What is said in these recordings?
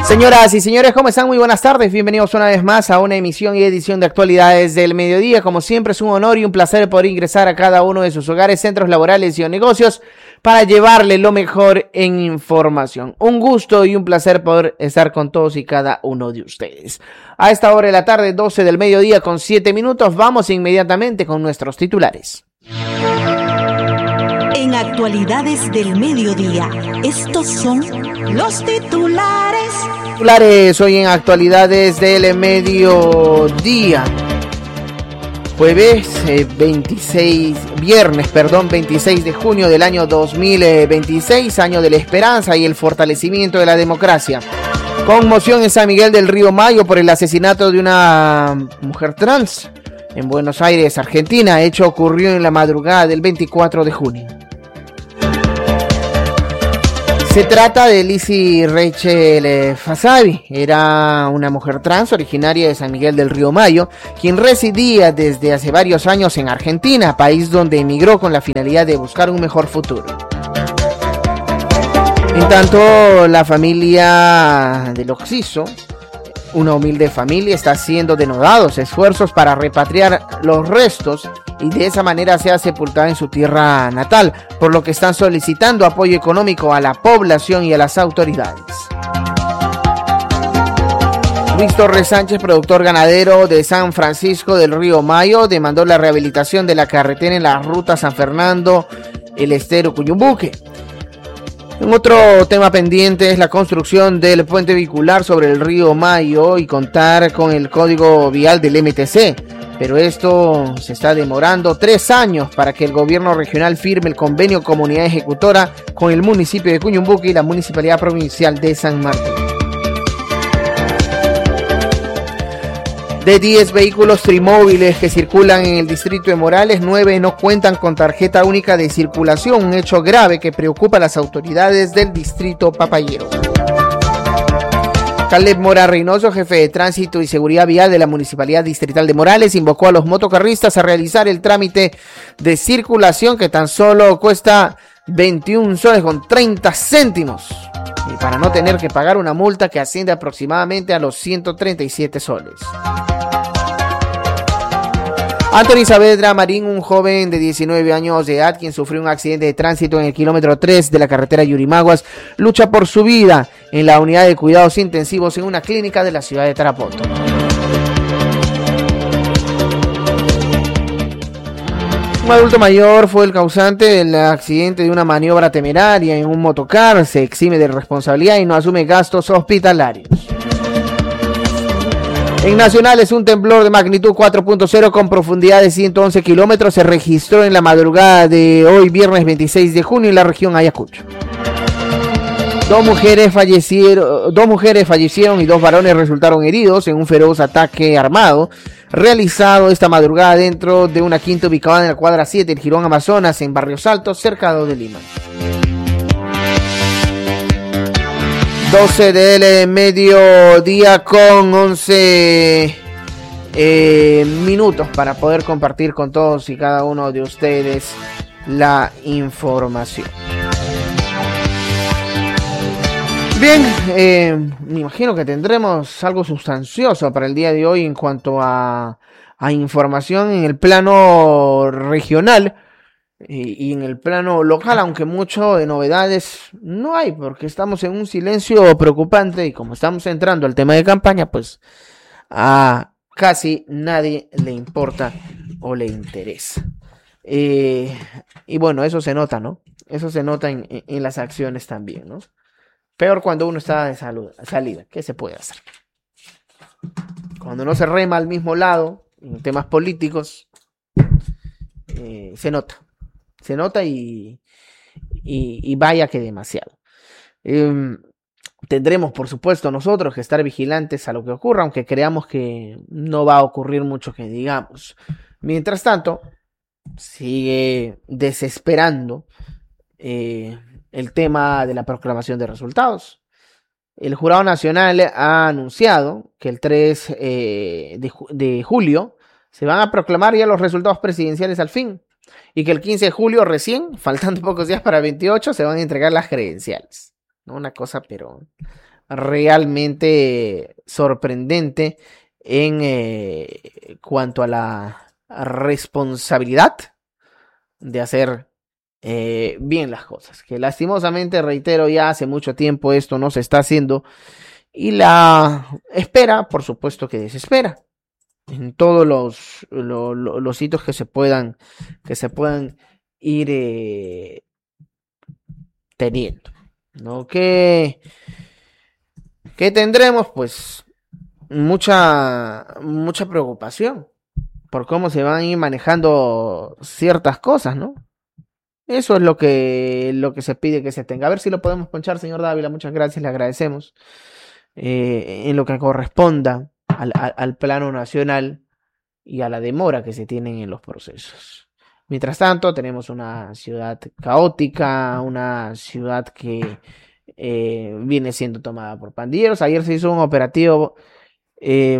Señoras y señores, ¿cómo están? Muy buenas tardes, bienvenidos una vez más a una emisión y edición de Actualidades del Mediodía. Como siempre es un honor y un placer poder ingresar a cada uno de sus hogares, centros laborales y o negocios para llevarle lo mejor en información. Un gusto y un placer poder estar con todos y cada uno de ustedes. A esta hora de la tarde, 12 del mediodía con 7 minutos, vamos inmediatamente con nuestros titulares. En Actualidades del Mediodía, estos son los titulares. Hoy en Actualidades del Mediodía. Viernes 26 de junio del año 2026, año de la esperanza y el fortalecimiento de la democracia. Conmoción en San Miguel del Río Mayo por el asesinato de una mujer trans en Buenos Aires, Argentina. Hecho ocurrió en la madrugada del 24 de junio. Se trata de Lizzy Rachel Fasabi. Era una mujer trans originaria de San Miguel del Río Mayo, quien residía desde hace varios años en Argentina, país donde emigró con la finalidad de buscar un mejor futuro. En tanto, la familia del occiso, una humilde familia, está haciendo denodados esfuerzos para repatriar los restos y de esa manera sea sepultada en su tierra natal, por lo que están solicitando apoyo económico a la población y a las autoridades. Luis Torres Sánchez, productor ganadero de San Francisco del Río Mayo, demandó la rehabilitación de la carretera en la ruta San Fernando, El Estero, Cuyumbuque. Un otro tema pendiente es la construcción del puente vehicular sobre el río Mayo y contar con el código vial del MTC. Pero esto se está demorando 3 años para que el gobierno regional firme el convenio comunidad ejecutora con el municipio de Cuyumbuque y la municipalidad provincial de San Martín. De 10 vehículos trimóviles que circulan en el distrito de Morales, 9 no cuentan con tarjeta única de circulación, un hecho grave que preocupa a las autoridades del distrito Papayero. Caleb Mora Reynoso, jefe de Tránsito y Seguridad Vial de la Municipalidad Distrital de Morales, invocó a los motocarristas a realizar el trámite de circulación que tan solo cuesta 21 soles con 30 céntimos. Y para no tener que pagar una multa que asciende aproximadamente a los 137 soles. Anthony Saavedra Marín, un joven de 19 años de edad, quien sufrió un accidente de tránsito en el kilómetro 3 de la carretera Yurimaguas, lucha por su vida en la unidad de cuidados intensivos en una clínica de la ciudad de Tarapoto. Un adulto mayor fue el causante del accidente de una maniobra temeraria en un motocar. Se exime de responsabilidad y no asume gastos hospitalarios. En Nacionales, un temblor de magnitud 4.0 con profundidad de 111 kilómetros se registró en la madrugada de hoy, viernes 26 de junio, en la región Ayacucho. Dos mujeres fallecieron y 2 varones resultaron heridos en un feroz ataque armado realizado esta madrugada dentro de una quinta ubicada en la cuadra 7 del Jirón Amazonas, en Barrios Altos, cercado de Lima. 12 del mediodía con 11 minutos para poder compartir con todos y cada uno de ustedes la información. Bien, me imagino que tendremos algo sustancioso para el día de hoy en cuanto a información en el plano regional y en el plano local, aunque mucho de novedades no hay, porque estamos en un silencio preocupante y como estamos entrando al tema de campaña, pues a casi nadie le importa o le interesa. Y bueno, eso se nota, ¿no? Eso se nota en las acciones también, ¿no? Peor cuando uno está de salida. ¿Qué se puede hacer? Cuando no se rema al mismo lado, en temas políticos, se nota. Se nota y vaya que demasiado. Tendremos, por supuesto, nosotros que estar vigilantes a lo que ocurra, aunque creamos que no va a ocurrir mucho que digamos. Mientras tanto, sigue desesperando el tema de la proclamación de resultados. El Jurado Nacional ha anunciado que el 3 de julio se van a proclamar ya los resultados presidenciales al fin, y que el 15 de julio recién, faltando pocos días para el 28, se van a entregar las credenciales. ¿no? Una cosa, pero realmente sorprendente en cuanto a la responsabilidad de hacer bien las cosas. Que lastimosamente, reitero, ya hace mucho tiempo esto no se está haciendo y la espera, por supuesto que desespera en todos los hitos que se puedan ir teniendo, ¿no? Que tendremos pues mucha preocupación por cómo se van a ir manejando ciertas cosas, ¿no? Eso es lo que se pide que se tenga. A ver si lo podemos ponchar, señor Dávila. Muchas gracias, le agradecemos. En lo que corresponda al plano nacional y a la demora que se tienen en los procesos. Mientras tanto, tenemos una ciudad caótica, una ciudad que viene siendo tomada por pandilleros. Ayer se hizo un operativo eh,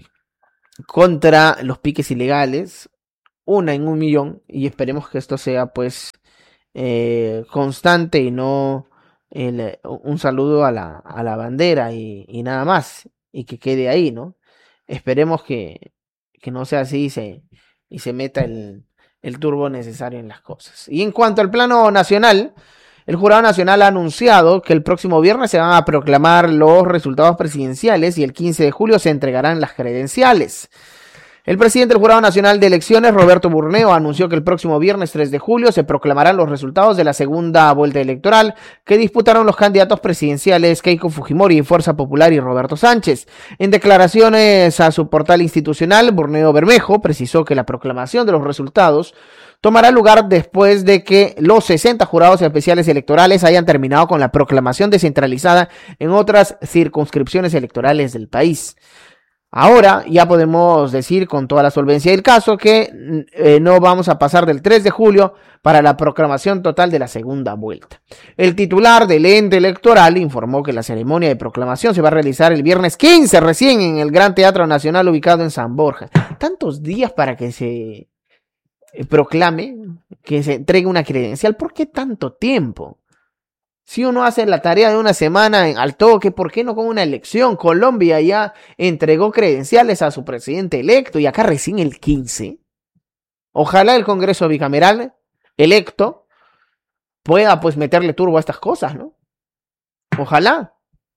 contra los piques ilegales, una en 1 millón, y esperemos que esto sea pues constante y no un saludo a la bandera y nada más, y que quede ahí, ¿no? Esperemos que no sea así y se meta el turbo necesario en las cosas. Y en cuanto al plano nacional, el Jurado Nacional ha anunciado que el próximo viernes se van a proclamar los resultados presidenciales y el 15 de julio se entregarán las credenciales. El presidente del Jurado Nacional de Elecciones, Roberto Burneo, anunció que el próximo viernes 3 de julio se proclamarán los resultados de la segunda vuelta electoral que disputaron los candidatos presidenciales Keiko Fujimori, Fuerza Popular y Roberto Sánchez. En declaraciones a su portal institucional, Burneo Bermejo precisó que la proclamación de los resultados tomará lugar después de que los 60 jurados especiales electorales hayan terminado con la proclamación descentralizada en otras circunscripciones electorales del país. Ahora ya podemos decir con toda la solvencia del caso que no vamos a pasar del 3 de julio para la proclamación total de la segunda vuelta. El titular del ente electoral informó que la ceremonia de proclamación se va a realizar el viernes 15 recién en el Gran Teatro Nacional ubicado en San Borja. Tantos días para que se proclame, que se entregue una credencial. ¿Por qué tanto tiempo? Si uno hace la tarea de una semana al toque, ¿por qué no con una elección? Colombia ya entregó credenciales a su presidente electo y acá recién el 15. Ojalá el Congreso bicameral electo pueda pues meterle turbo a estas cosas, ¿no? Ojalá.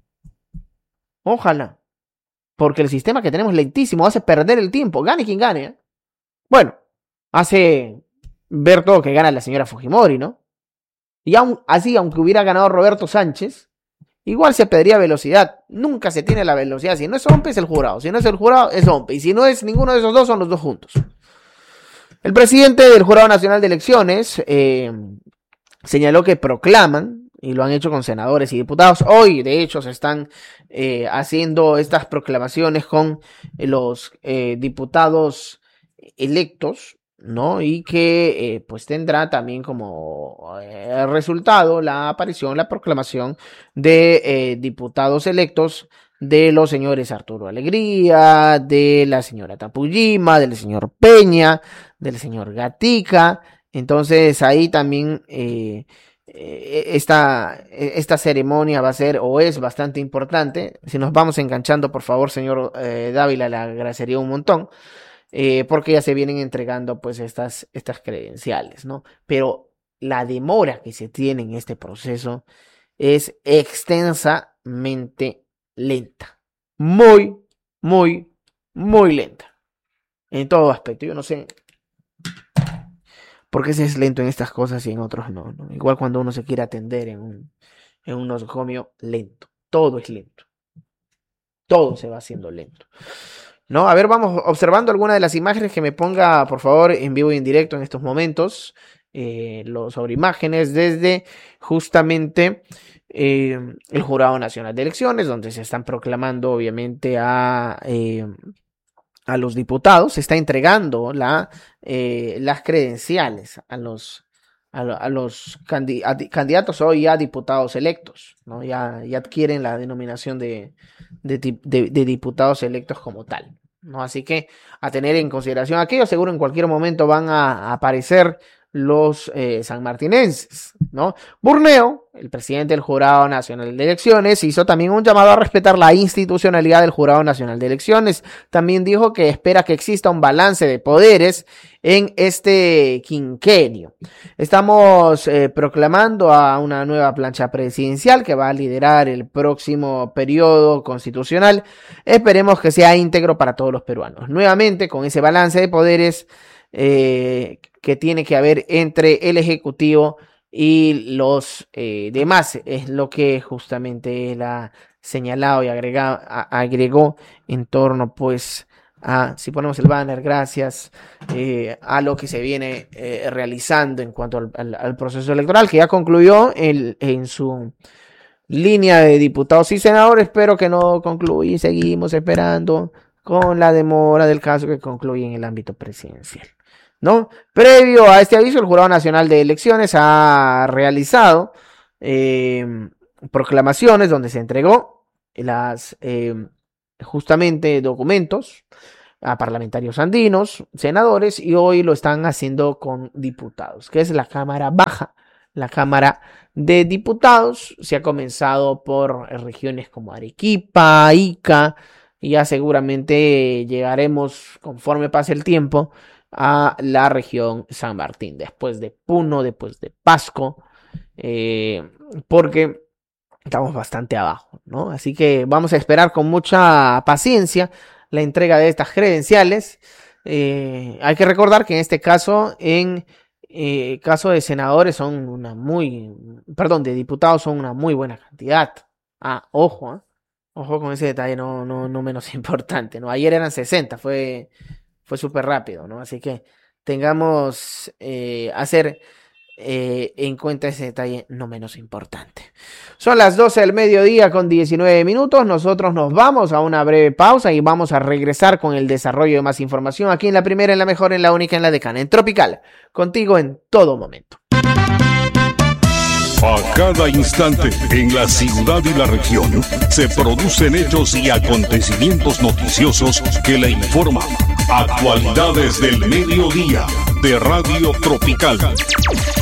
Ojalá. Porque el sistema que tenemos lentísimo hace perder el tiempo. Gane quien gane, ¿eh? Bueno, hace ver todo que gana la señora Fujimori, ¿no? Y así, aunque hubiera ganado Roberto Sánchez, igual se pediría velocidad. Nunca se tiene la velocidad. Si no es OMPE, es el jurado. Si no es el jurado, es OMPE. Y si no es ninguno de esos dos, son los dos juntos. El presidente del Jurado Nacional de Elecciones señaló que proclaman, y lo han hecho con senadores y diputados. Hoy, de hecho, se están haciendo estas proclamaciones con los diputados electos, ¿no? Y que pues tendrá también como resultado la aparición, la proclamación de diputados electos de los señores Arturo Alegría, de la señora Tapujima, del señor Peña, del señor Gatica. Entonces ahí también esta ceremonia va a ser o es bastante importante. Si nos vamos enganchando, por favor, señor Dávila, le agradecería un montón. Porque ya se vienen entregando pues estas credenciales, ¿no? Pero la demora que se tiene en este proceso es extensamente lenta. Muy, muy, muy lenta. En todo aspecto. Yo no sé por qué se es lento en estas cosas y en otros no, ¿no? Igual cuando uno se quiere atender en un nosocomio, lento. Todo es lento. Todo se va haciendo lento. No, a ver, vamos observando alguna de las imágenes que me ponga, por favor, en vivo y en directo en estos momentos. Sobre imágenes desde justamente el Jurado Nacional de Elecciones, donde se están proclamando, obviamente, a los diputados. Se está entregando las credenciales a los candidatos o ya diputados electos, ¿no? Ya adquieren la denominación de diputados electos como tal, ¿no? Así que a tener en consideración aquello, seguro en cualquier momento van a aparecer los sanmartinenses, ¿no? Burneo, el presidente del Jurado Nacional de Elecciones, hizo también un llamado a respetar la institucionalidad del Jurado Nacional de Elecciones. También dijo que espera que exista un balance de poderes en este quinquenio. Estamos proclamando a una nueva plancha presidencial que va a liderar el próximo periodo constitucional. Esperemos que sea íntegro para todos los peruanos. Nuevamente, con ese balance de poderes que tiene que haber entre el Ejecutivo y los demás, es lo que justamente él ha señalado y agregó en torno pues a, si ponemos el banner, gracias, a lo que se viene realizando en cuanto al proceso electoral, que ya concluyó en su línea de diputados y senadores, pero que no concluye y seguimos esperando con la demora del caso que concluye en el ámbito presidencial, ¿no? Previo a este aviso, el Jurado Nacional de Elecciones ha realizado proclamaciones donde se entregó justamente documentos a parlamentarios andinos, senadores, y hoy lo están haciendo con diputados, que es la Cámara Baja, la Cámara de Diputados. Se ha comenzado por regiones como Arequipa, Ica, y ya seguramente llegaremos, conforme pase el tiempo, a la región San Martín, después de Puno, después de Pasco, porque estamos bastante abajo, ¿no? Así que vamos a esperar con mucha paciencia la entrega de estas credenciales. Hay que recordar que en este caso, caso de senadores son de diputados son una muy buena cantidad. Ojo con ese detalle, no menos importante, ¿no? Ayer eran 60, fue súper rápido, ¿no? Así que tengamos hacer en cuenta ese detalle no menos importante. Son las 12 del mediodía con 19 minutos. Nosotros nos vamos a una breve pausa y vamos a regresar con el desarrollo de más información aquí en la primera, en la mejor, en la única, en la decana, en Tropical, contigo en todo momento. A cada instante, en la ciudad y la región, se producen hechos y acontecimientos noticiosos que le informan. Actualidades del mediodía de Radio Tropical.